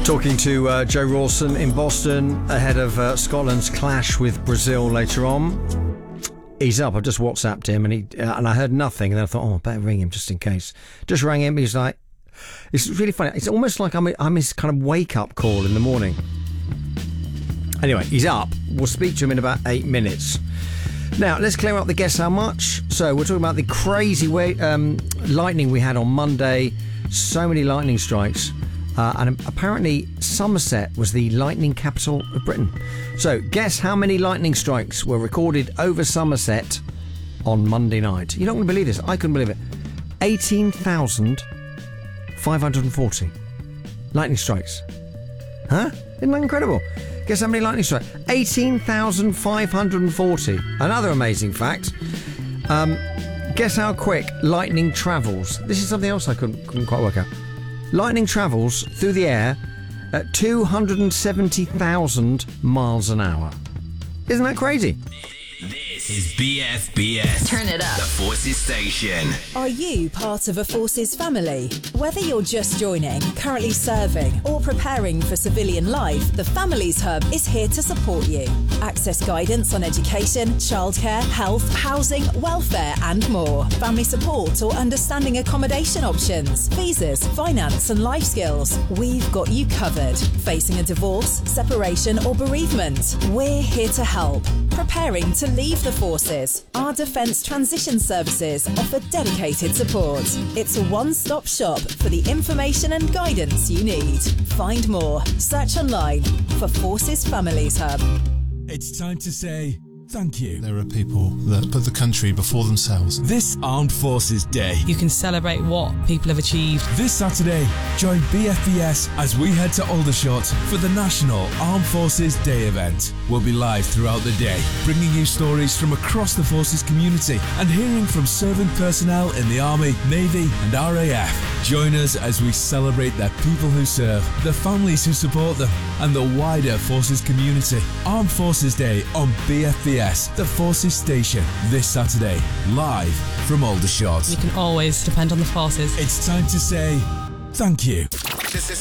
Talking to Joe Rawson in Boston ahead of Scotland's clash with Brazil later on. He's up. I just WhatsApped him and I heard nothing. And then I thought, I better ring him just in case. Just rang him. He's like, it's really funny. It's almost like I'm his kind of wake-up call in the morning. Anyway, he's up. We'll speak to him in about 8 minutes. Now, let's clear up the guess how much. So we're talking about the crazy lightning we had on Monday. So many lightning strikes. And apparently Somerset was the lightning capital of Britain. So guess how many lightning strikes were recorded over Somerset on Monday night. You're not going to believe this. I couldn't believe it. 18,540 lightning strikes. Huh? Isn't that incredible? Guess how many lightning strikes? 18,540. Another amazing fact. Guess how quick lightning travels. This is something else I couldn't quite work out. Lightning travels through the air at 270,000 miles an hour. Isn't that crazy? This is BFBS. Turn it up. The Forces Station. Are you part of a Forces family? Whether you're just joining, currently serving, or preparing for civilian life, the Families Hub is here to support you. Access guidance on education, childcare, health, housing, welfare, and more. Family support or understanding accommodation options, visas, finance, and life skills. We've got you covered. Facing a divorce, separation, or bereavement, we're here to help. Preparing to leave the forces, our Defence Transition Services offer dedicated support. It's a one-stop shop for the information and guidance you need. Find more. Search online for Forces Families Hub. It's time to say thank you. There are people that put the country before themselves. This Armed Forces Day. You can celebrate what people have achieved. This Saturday, join BFBS as we head to Aldershot for the National Armed Forces Day event. We'll be live throughout the day, bringing you stories from across the Forces community and hearing from serving personnel in the Army, Navy and RAF. Join us as we celebrate the people who serve, the families who support them and the wider Forces community. Armed Forces Day on BFBS, the Forces Station, this Saturday, live from Aldershot. You can always depend on the forces. It's time to say thank you.